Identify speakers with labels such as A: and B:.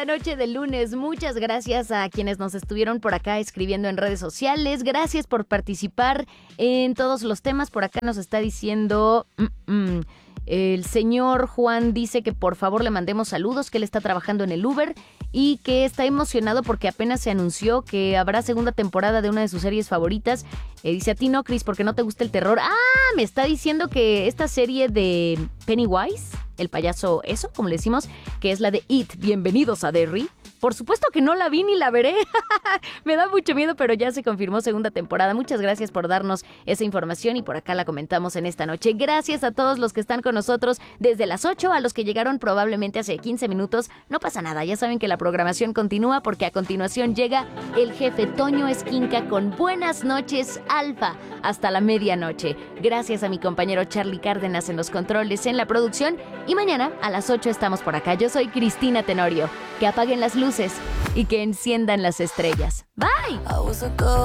A: esta noche de lunes. Muchas gracias a quienes nos estuvieron por acá escribiendo en redes sociales. Gracias por participar en todos los temas. Por acá nos está diciendo... El señor Juan dice que por favor le mandemos saludos, que él está trabajando en el Uber y que está emocionado porque apenas se anunció que habrá segunda temporada de una de sus series favoritas. Dice a ti no, Cris, porque no te gusta el terror. Me está diciendo que esta serie de Pennywise, el payaso eso, como le decimos, que es la de It, Bienvenidos a Derry. Por supuesto que no la vi ni la veré. Me da mucho miedo, pero ya se confirmó segunda temporada. Muchas gracias por darnos esa información y por acá la comentamos en esta noche. Gracias a todos los que están con nosotros desde las 8, a los que llegaron probablemente hace 15 minutos. No pasa nada, ya saben que la programación continúa porque a continuación llega el jefe Toño Esquinca con Buenas noches, Alfa, hasta la medianoche. Gracias a mi compañero Charlie Cárdenas en los controles, en la producción. Y mañana a las 8 estamos por acá. Yo soy Cristina Tenorio. Que apaguen las luces y que enciendan las estrellas. Bye.